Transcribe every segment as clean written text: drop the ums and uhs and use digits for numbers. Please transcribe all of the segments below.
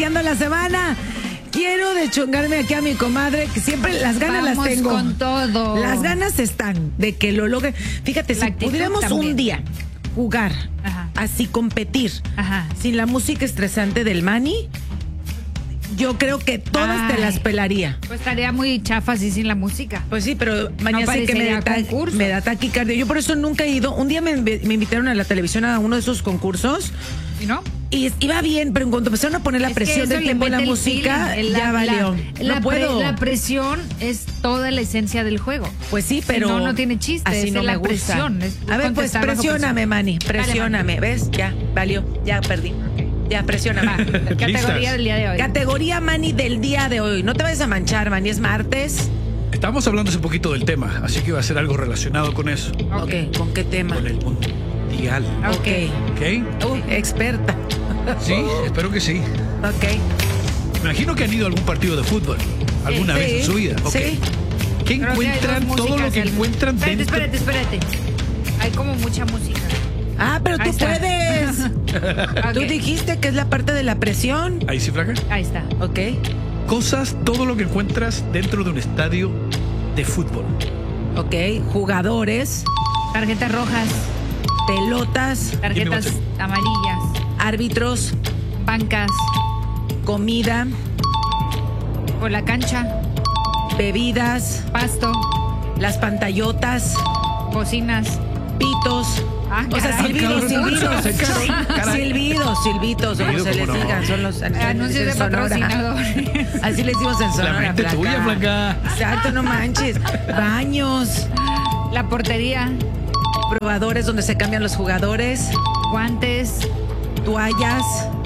iniciando la semana. Quiero deschongarme aquí a mi comadre, que siempre las ganas Vamos las tengo. con todo. Las ganas están de que lo logre. Fíjate, La si actitud pudiéramos también. un día jugar, Ajá. así competir, Ajá. sin la música estresante del Manny, yo creo que todas te Ay. las pelaría. Pues estaría muy chafa así sin la música. Pues sí, pero mañana sí que parecería concurso. me da taquicardia. Yo por eso nunca he ido. Un día me invitaron a la televisión a uno de esos concursos ¿Y no? y iba bien, pero en cuanto empezaron a poner la Es que presión eso del le tiempo en la mete el música, feeling, ya valió. No puedo. La presión es toda la esencia del juego. Pues sí, pero Si no tiene chiste. así Es no la me gusta. presión. Es A ver, pues contestar bajo presióname, Manny, Dale, presióname. ¿Ves? Ya, valió, ya perdí. Ya, presióname. presión. Categoría del día de hoy. Categoría, Manny, del día de hoy. No te vayas a manchar, Manny, es martes. Estamos hablando hace poquito del tema, así que va a ser algo relacionado con eso, Ok, ¿con qué tema? con el mundial. Ok. ¿Ok? Experta. Sí, espero que sí. Ok. Me imagino que han ido a algún partido de fútbol alguna Sí, vez en su vida. Ok. sí. ¿Qué Creo que hay encuentran? dos Todo lo músicas que en- encuentran dentro. Espérate. Hay como mucha música. Ah, pero Ahí tú está. puedes. Ok. Tú dijiste que es la parte de la presión. Ahí sí, flaca. Ahí está. Ok. Cosas, todo lo que encuentras dentro de un estadio de fútbol. Ok. Jugadores, Tarjetas rojas, pelotas, tarjetas Dime, amarillas, árbitros, bancas, comida, por la cancha, bebidas, pasto, las pantallotas, bocinas. pitos. Ah, O sea, caray. silbidos, Caray. silbidos, como se les ¿cómo no? digan, son los Anuncios de en Sonora. patrocinadores. Así les decimos en La Sonora. mente tuya, flaca. Exacto, no manches. Baños, La portería, probadores donde se cambian los jugadores, guantes, toallas,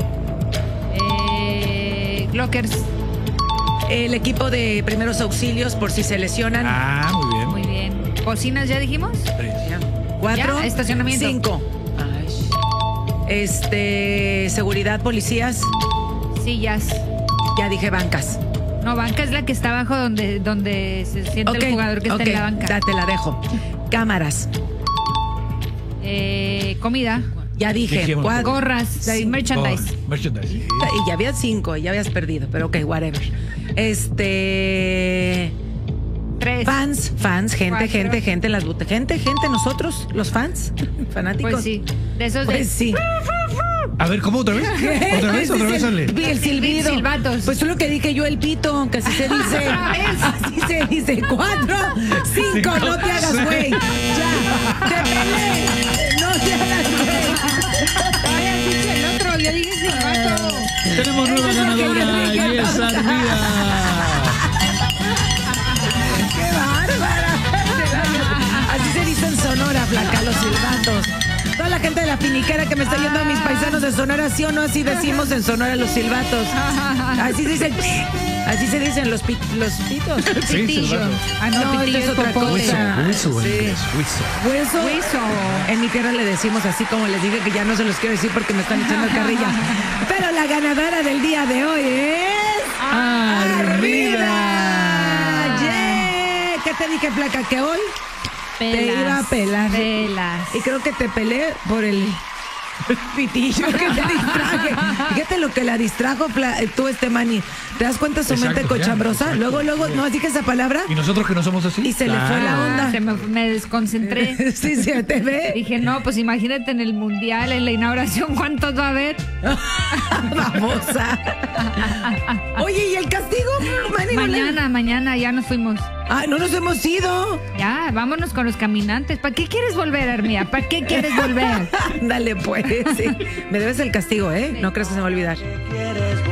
lockers. el equipo de primeros auxilios por si se lesionan. Ah, muy bien. Muy bien. Cocinas, ¿ya dijimos? Tres. 4, Ya, estacionamiento. 5. Seguridad, policías. Sillas. Ya dije bancas. No, banca es la que está abajo donde se siente Ok, el jugador que está ok, en la banca. te la dejo. Cámaras. Comida, Ya dije. Dijimos. gorras, Sí. merchandise. Oh, merchandise. Y ya habían 5, ya habías perdido, pero ok, whatever. 3. Fans, gente, 4. gente, las gente, nosotros, los fans, fanáticos. Pues sí. De esos Pues de sí. A ver, ¿cómo otra vez? ¿Otra vez? ¿Otra vez sale? El silbido. Silbatos. Pues fue lo que dije yo, el pito, que así se dice. Así se dice. 4, 5, no te hagas güey. Ya, te pelé. No te hagas güey. Habías dicho el otro, yo dije silbato. Tenemos nueva Eso es lo que yo ganadora, dije. Yes Armida. ¡Qué bárbara! Así se dice en Sonora, flaca, los silbatos. Toda la gente de la finiquera que me está yendo a mis paisanos de Sonora, ¿sí o no? Así decimos en Sonora los silbatos. Así se dicen, así se dicen los pitos. Sí, Pitillo. silbato. Ah, no, No, pitillo esa es es otra popote. cosa. Hueso en Sí. inglés, hueso. Hueso. Hueso. En mi tierra le decimos así como les dije que ya no se los quiero decir porque me están echando carrilla. Pero la ganadora del día de hoy es... Armida. ¡Yeah! ¿Qué te dije, flaca? Que hoy te iba a pelar. Pelas. Y creo que te pelé por el pitillo que te distraje. Fíjate lo que la distrajo tú, Manny. ¿Te das cuenta su Exacto, mente cochambrosa? ya, exacto. Luego, no dije esa palabra ¿Y nosotros que no somos así? y se le fue la onda. Me desconcentré. Sí, se te ve. Dije, no, pues imagínate en el mundial, en la inauguración, ¿cuántos va a haber? Babosa. Oye, ¿y el castigo, Manny? Mañana ya nos fuimos. Ah, no nos hemos ido. Ya, vámonos con los caminantes. ¿Para qué quieres volver, Armía? ¿Para qué quieres volver? Dale, pues. Sí. Me debes el castigo, ¿eh? No crees que se me va a olvidar.